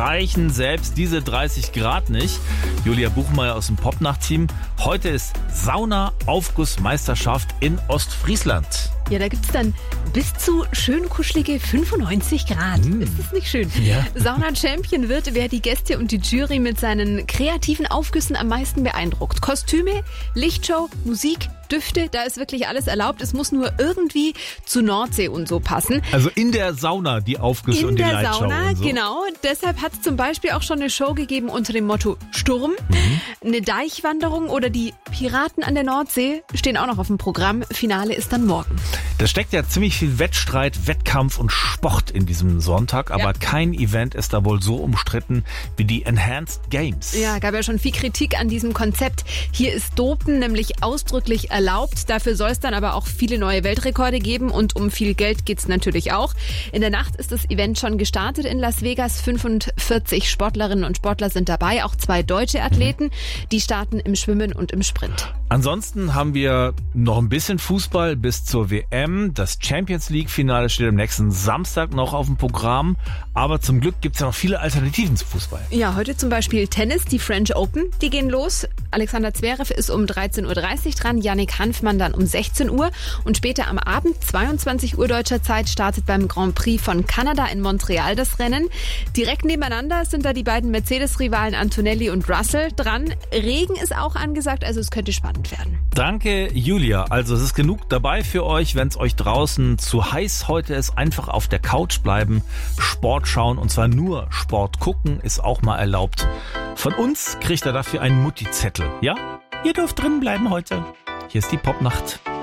reichen selbst diese 30 Grad nicht. Julia Buchmeier aus dem Popnacht-Team. Heute ist Sauna-Aufgussmeisterschaft in Ostfriesland. Ja, da gibt's dann bis zu schön kuschelige 95 Grad. Ist das nicht schön? Ja. Sauna-Champion wird, wer die Gäste und die Jury mit seinen kreativen Aufgüssen am meisten beeindruckt. Kostüme, Lichtshow, Musik, Düfte, da ist wirklich alles erlaubt. Es muss nur irgendwie zur Nordsee und so passen. Also in der Sauna die Aufgüsse und die Lightshow. In der Sauna, und so. genau. Deshalb hat es zum Beispiel auch schon eine Show gegeben unter dem Motto Sturm. Eine Deichwanderung oder die Piraten an der Nordsee stehen auch noch auf dem Programm. Finale ist dann morgen. Da steckt ja ziemlich viel Wettstreit, Wettkampf und Sport in diesem Sonntag, aber kein Event ist da wohl so umstritten wie die Enhanced Games. Ja, gab ja schon viel Kritik an diesem Konzept. Hier ist Dopen nämlich ausdrücklich erlaubt. Dafür soll es dann aber auch viele neue Weltrekorde geben und um viel Geld geht's natürlich auch. In der Nacht ist das Event schon gestartet in Las Vegas. 45 Sportlerinnen und Sportler sind dabei, auch 2 deutsche Athleten. Die starten im Schwimmen und im Sprint. Ansonsten haben wir noch ein bisschen Fußball bis zur WM. Das Champions League-Finale steht am nächsten Samstag noch auf dem Programm. Aber zum Glück gibt es ja noch viele Alternativen zu Fußball. Ja, heute zum Beispiel Tennis, die French Open, die gehen los. Alexander Zverev ist um 13.30 Uhr dran, Yannick Hanfmann dann um 16 Uhr. Und später am Abend, 22 Uhr deutscher Zeit, startet beim Grand Prix von Kanada in Montreal das Rennen. Direkt nebeneinander sind da die beiden Mercedes-Rivalen Antonelli und Russell dran. Regen ist auch angesagt, also es könnte spannend werden. Danke, Julia. Also es ist genug dabei für euch, wenn es euch draußen zu heiß heute ist. Einfach auf der Couch bleiben, Sport schauen und zwar nur Sport gucken ist auch mal erlaubt. Von uns kriegt er dafür einen Mutti-Zettel, ja? Ihr dürft drin bleiben heute. Hier ist die Popnacht.